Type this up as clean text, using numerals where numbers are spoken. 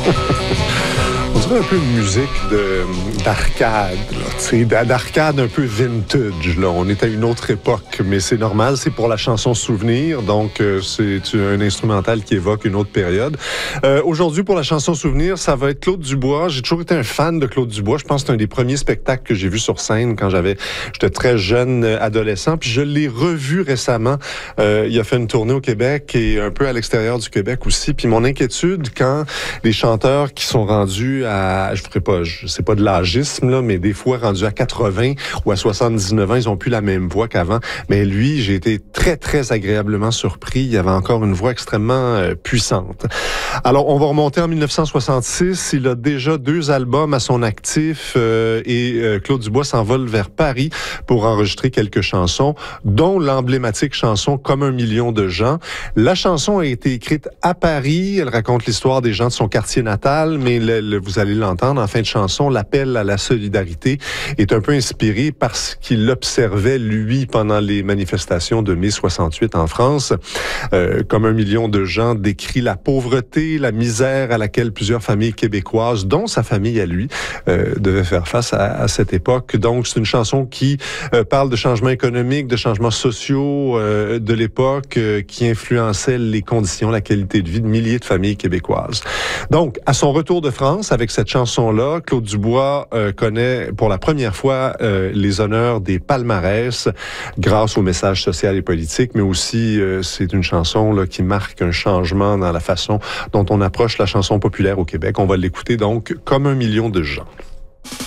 On dirait un peu une musique d'arcade, d'arcade un peu vintage. Là. On est à une autre époque, mais c'est normal, c'est pour la chanson Souvenir, donc c'est un instrumental qui évoque une autre période. Aujourd'hui, pour la chanson Souvenir, ça va être Claude Dubois. J'ai toujours été un fan de Claude Dubois. Je pense que c'est un des premiers spectacles que j'ai vu sur scène quand j'étais très jeune adolescent, puis je l'ai revu récemment. Il a fait une tournée au Québec et un peu à l'extérieur du Québec aussi. Puis mon inquiétude, quand les chanteurs qui sont rendus je sais pas de l'agisme, là, mais des fois rendus à 80 ou à 79 ans, ils ont plus la même voix qu'avant. Mais lui, j'ai été très, très agréablement surpris. Il avait encore une voix extrêmement puissante. Alors, on va remonter en 1966. Il a déjà 2 albums à son actif et Claude Dubois s'envole vers Paris pour enregistrer quelques chansons, dont l'emblématique chanson « Comme un million de gens ». La chanson a été écrite à Paris. Elle raconte l'histoire des gens de son quartier natal, mais vous allez l'entendre en fin de chanson, l'appel à la solidarité est un peu inspiré par ce qu'il observait, lui, pendant les manifestations de mai 68 en France. Comme un million de gens décrit la pauvreté, la misère à laquelle plusieurs familles québécoises, dont sa famille à lui, devaient faire face à cette époque. Donc, c'est une chanson qui parle de changements économiques, de changements sociaux de l'époque qui influençaient les conditions, la qualité de vie de milliers de familles québécoises. Donc, à son retour de France, avec cette chanson-là, Claude Dubois connaît pour la première fois les honneurs des palmarès grâce au message social et politique, mais aussi c'est une chanson là, qui marque un changement dans la façon dont on approche la chanson populaire au Québec. On va l'écouter donc comme un million de gens.